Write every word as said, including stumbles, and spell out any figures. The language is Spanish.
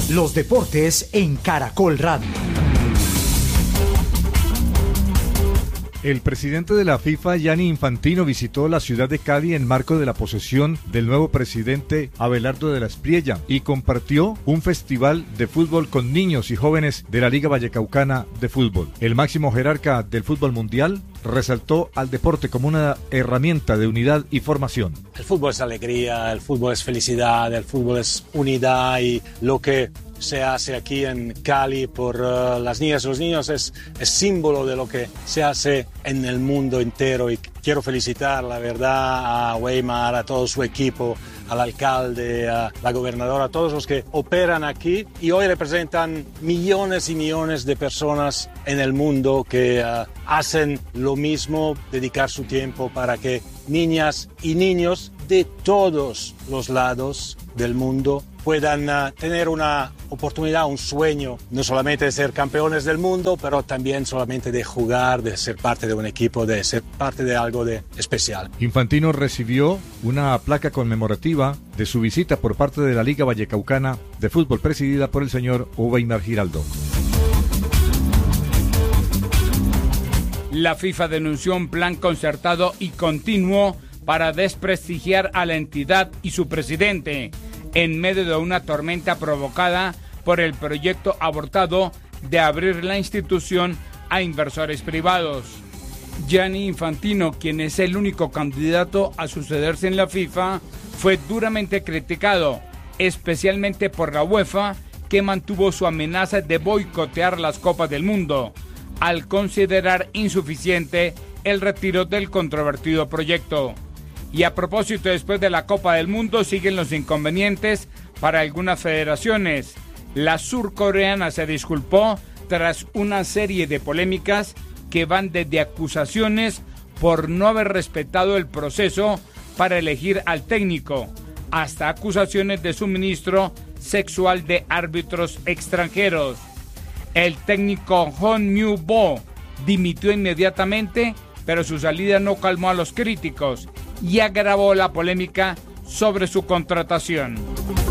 Los deportes en Caracol Radio. El presidente de la FIFA, Gianni Infantino, visitó la ciudad de Cali en marco de la posesión del nuevo presidente Abelardo de la Espriella y compartió un festival de fútbol con niños y jóvenes de la Liga Vallecaucana de Fútbol. El máximo jerarca del fútbol mundial resaltó al deporte como una herramienta de unidad y formación. El fútbol es alegría, el fútbol es felicidad, el fútbol es unidad y lo que se hace aquí en Cali por uh, las niñas y los niños es, es símbolo de lo que se hace en el mundo entero y quiero felicitar la verdad a Weimar, a todo su equipo, al alcalde, a la gobernadora, a todos los que operan aquí y hoy representan millones y millones de personas en el mundo que uh, hacen lo mismo, dedicar su tiempo para que niñas y niños de todos los lados del mundo puedan uh, tener una oportunidad, un sueño, no solamente de ser campeones del mundo, pero también solamente de jugar, de ser parte de un equipo, de ser parte de algo de especial. Infantino recibió una placa conmemorativa de su visita por parte de la Liga Vallecaucana de Fútbol, presidida por el señor Weimar Giraldo. La FIFA denunció un plan concertado y continuo para desprestigiar a la entidad y su presidente en medio de una tormenta provocada por el proyecto abortado de abrir la institución a inversores privados. Gianni Infantino, quien es el único candidato a sucederse en la FIFA, fue duramente criticado, especialmente por la UEFA, que mantuvo su amenaza de boicotear las Copas del Mundo, al considerar insuficiente el retiro del controvertido proyecto. Y a propósito, después de la Copa del Mundo siguen los inconvenientes para algunas federaciones. La surcoreana se disculpó tras una serie de polémicas que van desde acusaciones por no haber respetado el proceso para elegir al técnico, hasta acusaciones de suministro sexual de árbitros extranjeros. El técnico Hong Myu-bo dimitió inmediatamente, pero su salida no calmó a los críticos y agravó la polémica sobre su contratación.